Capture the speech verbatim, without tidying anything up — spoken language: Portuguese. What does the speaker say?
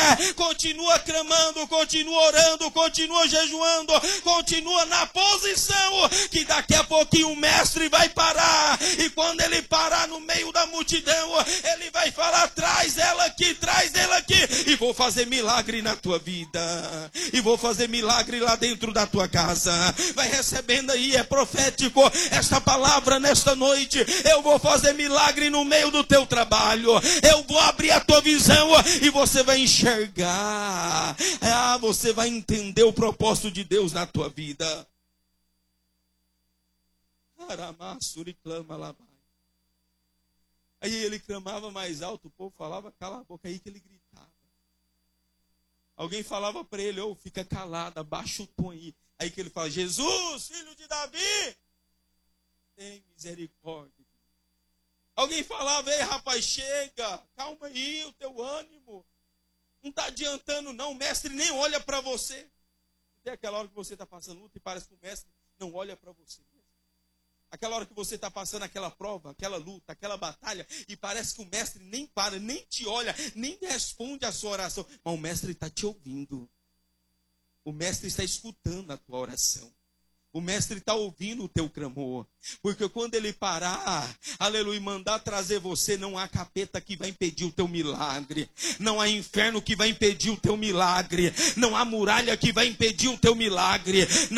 fé, continua clamando, continua orando, continua jejuando, continua na posição, que daqui a pouquinho o mestre vai parar, e quando ele parar no meio da multidão, ele vai falar, traz ela aqui, traz ela aqui, e vou fazer milagre na tua vida, e vou fazer milagre lá dentro da tua casa. Vai recebendo aí, é profético esta palavra nesta noite. Eu vou fazer milagre no meio do teu trabalho, eu vou abrir a tua visão, e você vai enxergar, ah, você vai entender o propósito de Deus na tua vida. Aí ele clamava mais alto, o povo falava, cala a boca, aí que ele gritava. Alguém falava para ele, ô, oh, fica calado, abaixa o tom aí. Aí que ele fala, Jesus, filho de Davi, tem misericórdia. Alguém falava, ei rapaz, chega, calma aí, o teu ânimo. Não está adiantando não, o mestre nem olha para você. Tem aquela hora que você está passando luta e parece que o mestre não olha para você. Aquela hora que você está passando aquela prova, aquela luta, aquela batalha, e parece que o mestre nem para, nem te olha, nem responde a sua oração. Mas o mestre está te ouvindo. O mestre está escutando a tua oração. O mestre está ouvindo o teu clamor. Porque quando ele parar, aleluia, e mandar trazer você, não há capeta que vai impedir o teu milagre. Não há inferno que vai impedir o teu milagre. Não há muralha que vai impedir o teu milagre. Não